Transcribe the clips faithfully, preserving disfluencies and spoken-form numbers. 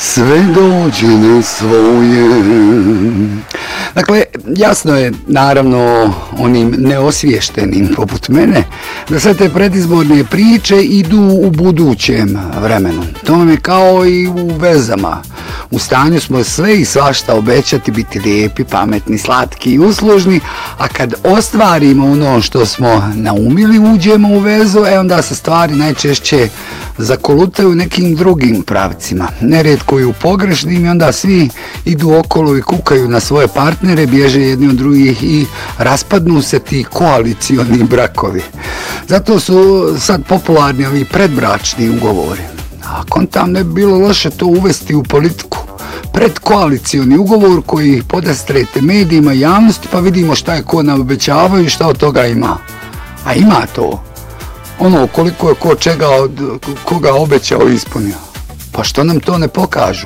sve dođe na svoje. Dakle, jasno je, naravno, onim neosviještenim poput mene, da sve te predizborne priče idu u budućem vremenu. To nam je kao i u vezama. U stanju smo sve i svašta obećati, biti lijepi, pametni, slatki i uslužni, a kad ostvarimo ono što smo naumili, uđemo u vezu, e onda se stvari najčešće zakolutaju nekim drugim pravcima. Nerijetko i u pogrešnim i onda svi idu okolo i kukaju na svoje partnere, bježe jedni od drugih i raspadnu se ti koalicioni brakovi. Zato su sad popularni ovi predbračni ugovori. A kontam ne bi bilo loše to uvesti u politiku. Predkoalicioni ugovor koji podastrete medijima i javnosti pa vidimo šta je ko nam obećavaju i šta od toga ima. A ima to. Ono koliko je ko čega od koga obećao i ispunio. Pa što nam to ne pokažu?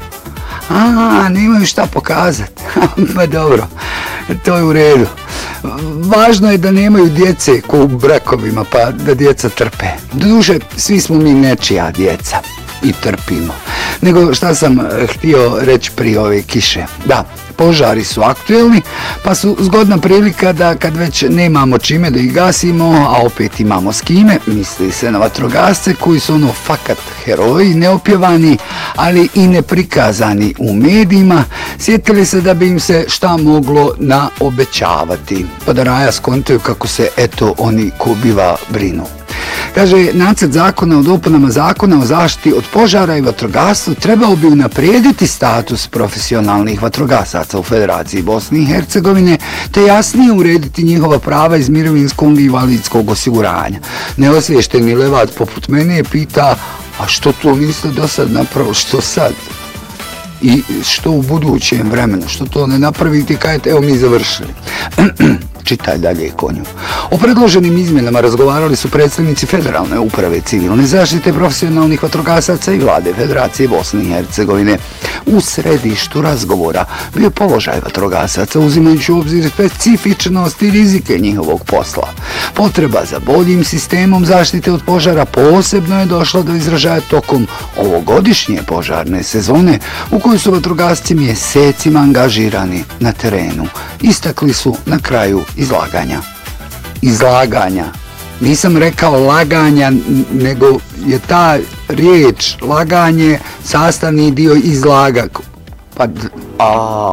A, nemaju šta pokazati. Pa dobro, to je u redu. Važno je da nemaju djece ko u brakovima, pa da djeca trpe. Doduše, svi smo mi nečija djeca i trpimo. Nego šta sam htio reći prije ove kiše? Da, požari su aktuelni, pa su zgodna prilika da kad već nemamo čime da ih gasimo, a opet imamo s kime, misli se na vatrogasce koji su ono fakat heroji, neopjevani, ali i neprikazani u medijima, sjetili se da bi im se šta moglo naobećavati, pa da raja skontaju kako se eto oni ko biva brinu. Kaže, nacrt zakona o dopunama zakona o zaštiti od požara i vatrogasstvu trebao bi unaprijediti status profesionalnih vatrogasaca u Federaciji Bosne i Hercegovine, te jasnije urediti njihova prava iz mirovinskog i invalidskog osiguranja. Neosviješteni levat poput mene pita, a što to niste do sad napravili, što sad? I što u budućem vremenu, što to ne napraviti, kajete, evo mi završili. Čitaj dalje, konju. O predloženim izmjenama razgovarali su predstavnici Federalne uprave civilne zaštite profesionalnih vatrogasaca i vlade Federacije Bosne i Hercegovine. U središtu razgovora bio položaj vatrogasaca uzimajući u obzir specifičnost i rizike njihovog posla. Potreba za boljim sistemom zaštite od požara posebno je došla do izražaja tokom ovogodišnje požarne sezone u kojoj su vatrogasci mjesecima angažirani na terenu. Istakli su na kraju izlaganja. Izlaganja. Nisam rekao laganja, nego je ta riječ laganje sastavni dio izlaga. Pa, a,